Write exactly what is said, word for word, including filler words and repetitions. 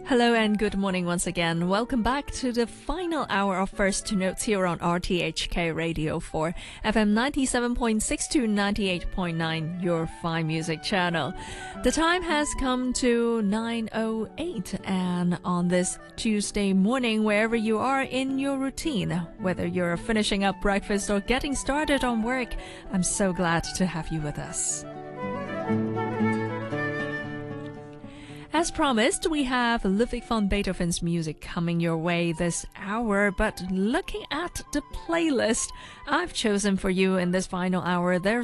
Hello and good morning once again. Welcome back to the final hour of First Notes here on R T H K Radio for F M ninety-seven point six to ninety-eight point nine, your fine music channel. The time has come to nine oh eight, and on this Tuesday morning, wherever you are in your routine, whether you're finishing up breakfast or getting started on work, I'm so glad to have you with us. As promised, we have Ludwig van Beethoven's music coming your way this hour, but looking at the playlist I've chosen for you in this final hour, there's